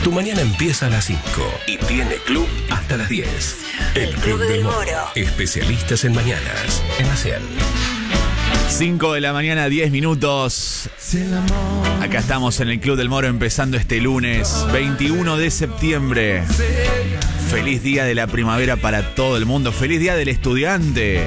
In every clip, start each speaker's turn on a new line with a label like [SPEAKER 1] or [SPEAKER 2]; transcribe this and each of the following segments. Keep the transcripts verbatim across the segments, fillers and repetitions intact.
[SPEAKER 1] Tu mañana empieza a las cinco y tiene club hasta las diez. El, El Club, Club del Moro. Moro. Especialistas en mañanas. En la cien.
[SPEAKER 2] cinco de la mañana, diez minutos. Acá estamos en el Club del Moro empezando este lunes veintiuno de septiembre. Feliz día de la primavera para todo el mundo. Feliz día del estudiante.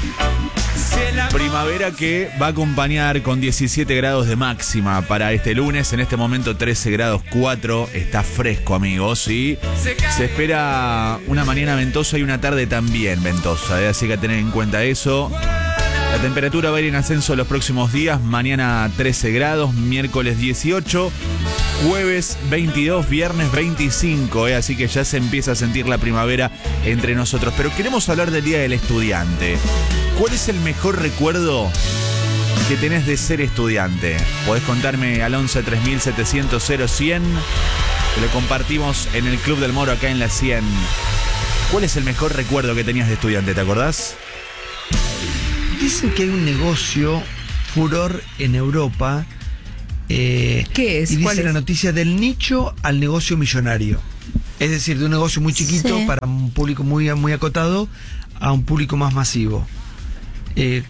[SPEAKER 2] Primavera que va a acompañar con diecisiete grados de máxima para este lunes. En este momento trece grados cuatro. Está fresco, amigos. Y se espera una mañana ventosa y una tarde también ventosa, ¿eh? Así que a tener en cuenta eso. La temperatura va a ir en ascenso los próximos días. Mañana trece grados, miércoles dieciocho, jueves veintidós, viernes veinticinco, ¿eh? Así que ya se empieza a sentir la primavera entre nosotros. Pero queremos hablar del Día del Estudiante. ¿Cuál es el mejor recuerdo que tenés de ser estudiante? Podés contarme al once tres mil setecientos cero cien. Que lo compartimos en el Club del Moro acá en la cien. ¿Cuál es el mejor recuerdo que tenías de estudiante? ¿Te acordás?
[SPEAKER 3] Dicen que hay un negocio furor en Europa. Eh,
[SPEAKER 4] ¿Qué es?
[SPEAKER 3] Y dice
[SPEAKER 4] ¿Cuál
[SPEAKER 3] la
[SPEAKER 4] es?
[SPEAKER 3] noticia del nicho al negocio millonario. Es decir, de un negocio muy chiquito
[SPEAKER 5] Sí.
[SPEAKER 3] para un público muy, muy acotado a un público más masivo. Eh,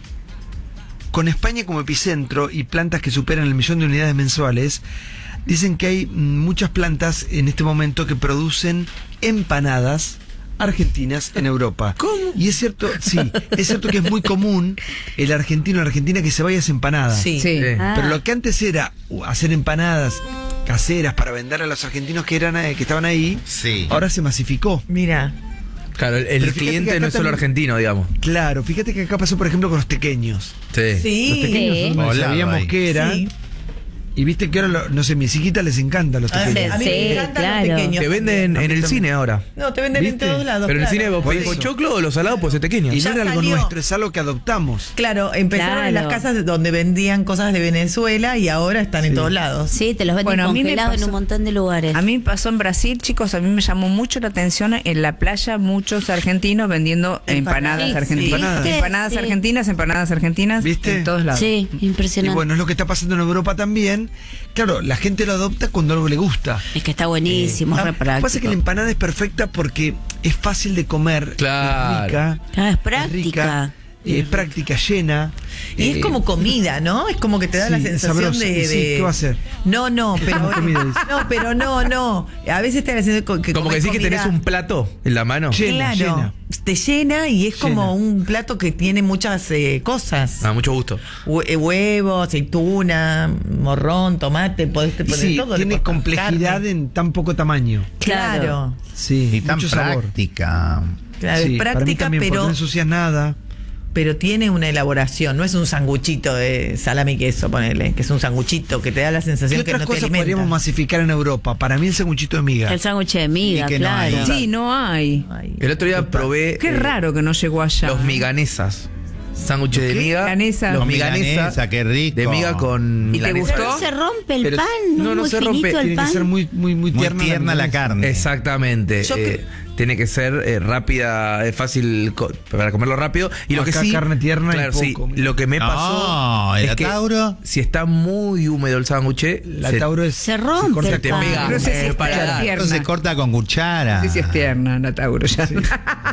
[SPEAKER 3] con España como epicentro y plantas que superan el millón de unidades mensuales, dicen que hay muchas plantas en este momento que producen empanadas argentinas en Europa.
[SPEAKER 4] ¿Cómo?
[SPEAKER 3] Y es cierto, sí, es cierto que es muy común el argentino o la argentina que se vaya a hacer empanadas.
[SPEAKER 4] Sí.
[SPEAKER 2] Sí.
[SPEAKER 5] Ah.
[SPEAKER 3] Pero lo que antes era hacer empanadas caseras para vender a los argentinos que eran eh, que estaban ahí,
[SPEAKER 6] Sí.
[SPEAKER 3] ahora se masificó.
[SPEAKER 4] Mira.
[SPEAKER 7] Claro, el, el
[SPEAKER 3] Pero fíjate que
[SPEAKER 7] cliente
[SPEAKER 3] acá
[SPEAKER 7] no es solo
[SPEAKER 3] también-
[SPEAKER 7] argentino, digamos.
[SPEAKER 3] Claro, fíjate que acá pasó por ejemplo con los tequeños.
[SPEAKER 7] Sí.
[SPEAKER 3] Los
[SPEAKER 4] Sí.
[SPEAKER 3] tequeños
[SPEAKER 5] Sí.
[SPEAKER 3] no
[SPEAKER 6] Volado
[SPEAKER 3] sabíamos
[SPEAKER 6] ahí.
[SPEAKER 3] qué era.
[SPEAKER 4] Sí.
[SPEAKER 3] Y viste que ahora, lo- no sé, mis hijitas les encantan los
[SPEAKER 4] A,
[SPEAKER 3] tequeños.
[SPEAKER 4] a mí
[SPEAKER 5] Sí,
[SPEAKER 4] me encantan
[SPEAKER 5] claro.
[SPEAKER 4] los pequeños.
[SPEAKER 7] Te venden
[SPEAKER 4] también.
[SPEAKER 7] en el
[SPEAKER 3] también.
[SPEAKER 7] cine ahora.
[SPEAKER 4] No, te venden
[SPEAKER 3] ¿Viste?
[SPEAKER 4] en todos lados.
[SPEAKER 7] Pero en el
[SPEAKER 4] claro.
[SPEAKER 7] cine vos
[SPEAKER 3] Por
[SPEAKER 7] pedís
[SPEAKER 3] eso.
[SPEAKER 7] pochoclo o los salados pues es pequeño.
[SPEAKER 3] Y
[SPEAKER 4] ya
[SPEAKER 3] no era algo
[SPEAKER 4] salió.
[SPEAKER 3] nuestro, es algo que adoptamos.
[SPEAKER 4] Claro, empezaron
[SPEAKER 5] Claro.
[SPEAKER 4] en las casas donde vendían cosas de Venezuela y ahora están en
[SPEAKER 3] Sí.
[SPEAKER 4] todos lados.
[SPEAKER 5] Sí, te los venden
[SPEAKER 8] Bueno, a mí me
[SPEAKER 5] congelados en
[SPEAKER 8] pasó-
[SPEAKER 5] un montón de lugares.
[SPEAKER 8] A mí me pasó en Brasil, chicos, a mí me llamó mucho la atención en la playa muchos argentinos vendiendo empanadas
[SPEAKER 4] Sí,
[SPEAKER 8] argentinas.
[SPEAKER 3] empanadas.
[SPEAKER 8] Empanadas
[SPEAKER 5] Sí.
[SPEAKER 8] argentinas, empanadas argentinas,
[SPEAKER 3] ¿Viste?
[SPEAKER 8] en todos lados.
[SPEAKER 5] Sí,
[SPEAKER 3] Y
[SPEAKER 5] impresionante.
[SPEAKER 3] bueno, es lo que está pasando en Europa también. Claro, la gente lo adopta cuando algo le gusta.
[SPEAKER 5] Es que está buenísimo,
[SPEAKER 3] Ah,
[SPEAKER 5] es re
[SPEAKER 3] lo que
[SPEAKER 5] práctico.
[SPEAKER 3] pasa es que la empanada es perfecta porque es fácil de comer,
[SPEAKER 7] Claro.
[SPEAKER 3] es rica,
[SPEAKER 5] Claro, es
[SPEAKER 3] es
[SPEAKER 5] práctica.
[SPEAKER 3] rica, es práctica, llena.
[SPEAKER 4] Y es
[SPEAKER 3] eh,
[SPEAKER 4] como comida, ¿no? Es como que te da
[SPEAKER 3] sí,
[SPEAKER 4] la sensación
[SPEAKER 3] sabroso.
[SPEAKER 4] de,
[SPEAKER 3] Y sí,
[SPEAKER 4] de-
[SPEAKER 3] ¿qué va a hacer?
[SPEAKER 4] No, no, pero
[SPEAKER 3] Como comida, dice.
[SPEAKER 4] no, pero no, no. A veces te da la sensación que
[SPEAKER 7] Como que
[SPEAKER 4] comes
[SPEAKER 7] decís que
[SPEAKER 4] comida-
[SPEAKER 7] tenés un plato en la mano.
[SPEAKER 3] Llena,
[SPEAKER 4] Claro,
[SPEAKER 3] llena.
[SPEAKER 4] te llena y es como
[SPEAKER 3] Llena.
[SPEAKER 4] un plato que tiene muchas eh, cosas.
[SPEAKER 7] Ah, mucho gusto.
[SPEAKER 4] Hue- eh, huevo, aceituna, morrón, tomate, podés te
[SPEAKER 3] Y
[SPEAKER 4] poner
[SPEAKER 3] sí,
[SPEAKER 4] todo.
[SPEAKER 3] tiene
[SPEAKER 4] le pones
[SPEAKER 3] complejidad
[SPEAKER 4] carne.
[SPEAKER 3] en tan poco tamaño.
[SPEAKER 4] Claro,
[SPEAKER 3] Sí,
[SPEAKER 6] Y tan
[SPEAKER 3] mucho sabor.
[SPEAKER 6] práctica.
[SPEAKER 4] claro,
[SPEAKER 3] Sí,
[SPEAKER 4] es
[SPEAKER 3] para mí
[SPEAKER 4] práctica,
[SPEAKER 3] también, porque
[SPEAKER 4] pero,
[SPEAKER 3] no ensucias nada.
[SPEAKER 4] pero tiene una elaboración. No es un sanguchito de salame y queso, ponele, que es un sanguchito que te da la
[SPEAKER 3] ¿Qué
[SPEAKER 4] sensación que
[SPEAKER 3] otras
[SPEAKER 4] no te
[SPEAKER 3] cosas
[SPEAKER 4] alimenta.
[SPEAKER 3] podríamos masificar en Europa? Para mí el sanguchito de miga.
[SPEAKER 5] El sándwich de miga,
[SPEAKER 6] Y que no
[SPEAKER 5] claro.
[SPEAKER 6] hay.
[SPEAKER 8] Sí, no hay.
[SPEAKER 4] Ay,
[SPEAKER 7] El otro día probé
[SPEAKER 8] Qué
[SPEAKER 7] eh,
[SPEAKER 8] raro que no llegó allá.
[SPEAKER 7] los miganesas. Sándwiches de
[SPEAKER 3] ¿Qué?
[SPEAKER 7] miga.
[SPEAKER 8] Milanesa.
[SPEAKER 7] Los
[SPEAKER 6] Con
[SPEAKER 7] miganesas.
[SPEAKER 6] milanesa, qué rico.
[SPEAKER 7] De miga con
[SPEAKER 8] ¿Y te
[SPEAKER 7] milanesa.
[SPEAKER 5] Pero
[SPEAKER 8] gustó?
[SPEAKER 5] no se rompe el
[SPEAKER 7] Pero-
[SPEAKER 5] pan, no,
[SPEAKER 7] no,
[SPEAKER 5] es
[SPEAKER 7] no
[SPEAKER 5] muy
[SPEAKER 7] se rompe.
[SPEAKER 5] finito el
[SPEAKER 3] Tiene
[SPEAKER 5] pan.
[SPEAKER 3] que ser muy, muy, muy
[SPEAKER 6] Muy
[SPEAKER 3] tierna,
[SPEAKER 6] tierna la
[SPEAKER 3] milanesa.
[SPEAKER 6] carne.
[SPEAKER 7] Exactamente.
[SPEAKER 4] Yo
[SPEAKER 7] eh,
[SPEAKER 4] que-
[SPEAKER 7] tiene que ser eh, rápida, es fácil co- para comerlo rápido. Y lo que
[SPEAKER 3] Acá
[SPEAKER 7] sí.
[SPEAKER 3] carne tierna y
[SPEAKER 7] claro, sí,
[SPEAKER 3] poco.
[SPEAKER 7] lo que me
[SPEAKER 6] No,
[SPEAKER 7] pasó.
[SPEAKER 6] ¿el
[SPEAKER 7] es que
[SPEAKER 6] Tauro?
[SPEAKER 7] si está muy húmedo el sándwich,
[SPEAKER 3] La
[SPEAKER 7] se-
[SPEAKER 3] Tauro es.
[SPEAKER 5] Se rompe
[SPEAKER 3] corta
[SPEAKER 5] el
[SPEAKER 7] te
[SPEAKER 5] pan.
[SPEAKER 7] pega.
[SPEAKER 8] No sé si
[SPEAKER 7] eh,
[SPEAKER 8] es
[SPEAKER 7] para dar.
[SPEAKER 8] tierna.
[SPEAKER 6] Esto se corta con cuchara.
[SPEAKER 8] No sé si es tierna, la Tauro ya.
[SPEAKER 7] Sí,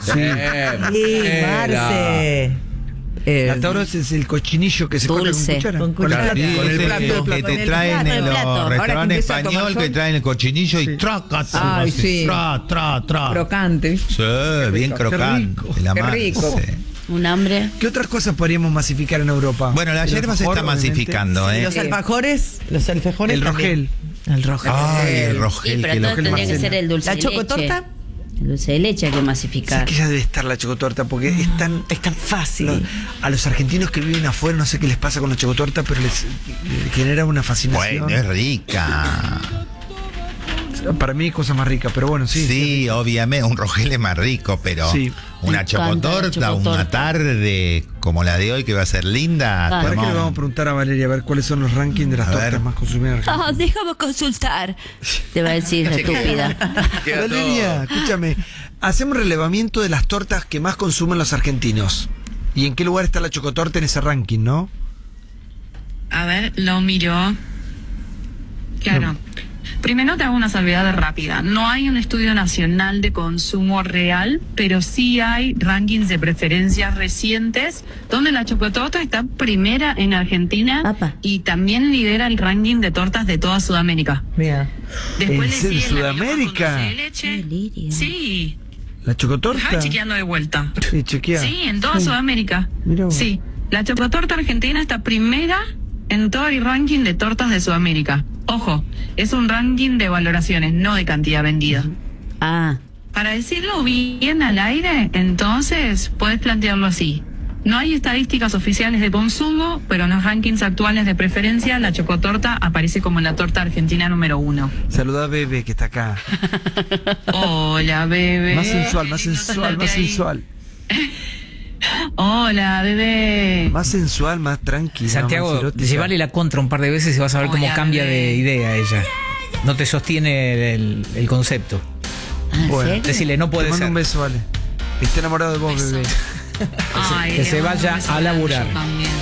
[SPEAKER 4] Sí, Marce.
[SPEAKER 8] Eh,
[SPEAKER 3] La Tauro es, es el cochinillo que se
[SPEAKER 5] Dulce.
[SPEAKER 3] corta con cuchara.
[SPEAKER 4] Con cuchara.
[SPEAKER 6] Sí,
[SPEAKER 7] Con el
[SPEAKER 6] ese
[SPEAKER 7] plato,
[SPEAKER 6] que
[SPEAKER 7] el plato.
[SPEAKER 6] te
[SPEAKER 5] Con el
[SPEAKER 6] traen
[SPEAKER 5] plato,
[SPEAKER 6] en
[SPEAKER 5] el
[SPEAKER 6] los
[SPEAKER 5] plato. Ahora que
[SPEAKER 6] restaurantes
[SPEAKER 8] empieza a tomar
[SPEAKER 6] español
[SPEAKER 8] sol.
[SPEAKER 6] que traen el cochinillo y traca,
[SPEAKER 8] Ay, sí.
[SPEAKER 6] tra, tra, tra.
[SPEAKER 8] crocante.
[SPEAKER 6] Sí, bien crocante.
[SPEAKER 3] rico.
[SPEAKER 6] La
[SPEAKER 8] Qué
[SPEAKER 6] masa,
[SPEAKER 8] rico.
[SPEAKER 6] sí.
[SPEAKER 5] Un hambre.
[SPEAKER 3] ¿Qué otras cosas podríamos masificar en Europa?
[SPEAKER 6] Bueno, la
[SPEAKER 3] El
[SPEAKER 6] yerba se
[SPEAKER 3] alfajor,
[SPEAKER 6] está
[SPEAKER 3] obviamente.
[SPEAKER 6] masificando, ¿eh?
[SPEAKER 4] Los alfajores, los alfajores
[SPEAKER 3] El
[SPEAKER 4] también.
[SPEAKER 3] rogel.
[SPEAKER 4] El rogel.
[SPEAKER 6] Ay, el
[SPEAKER 5] Sí,
[SPEAKER 6] rogel,
[SPEAKER 5] pero
[SPEAKER 6] que
[SPEAKER 5] todo
[SPEAKER 6] lo
[SPEAKER 5] tendría que
[SPEAKER 3] Marcela.
[SPEAKER 5] ser el dulce
[SPEAKER 4] ¿La
[SPEAKER 5] de leche.
[SPEAKER 4] chocotorta?
[SPEAKER 5] El dulce de leche hay que
[SPEAKER 3] Sí,
[SPEAKER 5] masificar.
[SPEAKER 3] que ya debe estar la chocotorta, porque es tan.
[SPEAKER 4] Es tan fácil.
[SPEAKER 3] lo- a los argentinos que viven afuera, no sé qué les pasa con la chocotorta, pero les, les genera una fascinación.
[SPEAKER 6] Bueno, es rica.
[SPEAKER 3] Para mí, cosa más rica, pero bueno, sí.
[SPEAKER 6] Sí, obviamente, un rogel es más rico, pero
[SPEAKER 3] Sí.
[SPEAKER 6] una
[SPEAKER 5] Me encanta la
[SPEAKER 6] chocotorta, una
[SPEAKER 5] chocotorta.
[SPEAKER 6] tarde como la de hoy que va a ser linda.
[SPEAKER 5] Claro.
[SPEAKER 3] Ahora que le
[SPEAKER 6] tomamos.
[SPEAKER 3] vamos a preguntar a Valeria a ver cuáles son los rankings de las
[SPEAKER 6] A
[SPEAKER 3] tortas
[SPEAKER 6] ver.
[SPEAKER 3] más consumidas en Argentina.
[SPEAKER 5] Ah, déjame consultar. Te va a decir estúpida.
[SPEAKER 7] Queda
[SPEAKER 3] Valeria,
[SPEAKER 7] todo.
[SPEAKER 3] escúchame. Hacemos relevamiento de las tortas que más consumen los argentinos. ¿Y en qué lugar está la chocotorta en ese ranking, no?
[SPEAKER 9] A ver, lo miro. Claro. Primero te hago una salvedad rápida. No hay un estudio nacional de consumo real, pero sí hay rankings de preferencias recientes donde la chocotorta está primera en Argentina.
[SPEAKER 5] Apa.
[SPEAKER 9] Y también lidera el ranking de tortas de toda Sudamérica.
[SPEAKER 4] Mira.
[SPEAKER 3] ¿En
[SPEAKER 9] le
[SPEAKER 3] serio,
[SPEAKER 9] sigue la
[SPEAKER 3] Sudamérica?
[SPEAKER 9] Villoja con dulce de leche.
[SPEAKER 5] Delirio.
[SPEAKER 9] Sí.
[SPEAKER 3] ¿La chocotorta?
[SPEAKER 9] Ajá, chequeando de vuelta.
[SPEAKER 3] Sí, chequea.
[SPEAKER 9] Sí, en toda
[SPEAKER 3] Sí.
[SPEAKER 9] Sudamérica.
[SPEAKER 3] Mirá vos.
[SPEAKER 9] Sí, la chocotorta argentina está primera en todo el ranking de tortas de Sudamérica. Ojo, es un ranking de valoraciones, no de cantidad vendida.
[SPEAKER 5] Ah,
[SPEAKER 9] Para decirlo bien al aire, entonces puedes plantearlo así. No hay estadísticas oficiales de consumo, pero en los rankings actuales de preferencia, la chocotorta aparece como la torta argentina número uno.
[SPEAKER 3] Saludá a Bebe, que está acá.
[SPEAKER 9] Hola, bebé.
[SPEAKER 3] Más sensual, más
[SPEAKER 9] Qué lindo
[SPEAKER 3] sensual,
[SPEAKER 9] tenerte
[SPEAKER 3] más
[SPEAKER 9] ahí.
[SPEAKER 3] sensual.
[SPEAKER 9] Hola, bebé.
[SPEAKER 3] Más sensual, más tranquilo.
[SPEAKER 10] Santiago,
[SPEAKER 3] más erótica.
[SPEAKER 10] llevarle la contra un par de veces y vas a ver cómo
[SPEAKER 9] Hola,
[SPEAKER 10] cambia
[SPEAKER 9] bebé.
[SPEAKER 10] de idea ella. No te sostiene el, el concepto.
[SPEAKER 5] ¿en
[SPEAKER 3] Bueno.
[SPEAKER 5] serio?
[SPEAKER 10] Decirle, no
[SPEAKER 3] Te
[SPEAKER 10] puede
[SPEAKER 3] mando
[SPEAKER 10] ser.
[SPEAKER 3] un beso, Ale. Está enamorado de vos,
[SPEAKER 9] Beso.
[SPEAKER 3] bebé.
[SPEAKER 9] Ay,
[SPEAKER 10] que se
[SPEAKER 9] hermoso,
[SPEAKER 10] vaya
[SPEAKER 9] beso
[SPEAKER 10] a
[SPEAKER 9] grande,
[SPEAKER 10] laburar.
[SPEAKER 9] yo también.